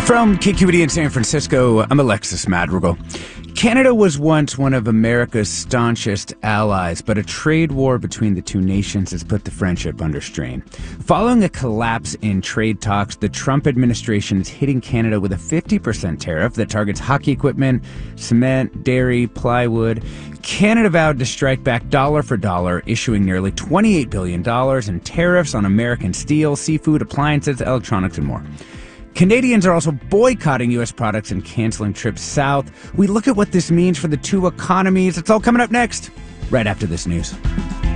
From KQED in San Francisco, I'm Alexis Madrigal. Canada was once one of America's staunchest allies, but a trade war between the two nations has put the friendship under strain. Following a collapse in trade talks, the Trump administration is hitting Canada with a 50% tariff that targets hockey equipment, cement, dairy, plywood. Canada vowed to strike back dollar for dollar, issuing nearly $28 billion in tariffs on American steel, seafood, appliances, electronics, and more. Canadians are also boycotting U.S. products and canceling trips south. We look at what this means for the two economies. It's all coming up next, right after this news.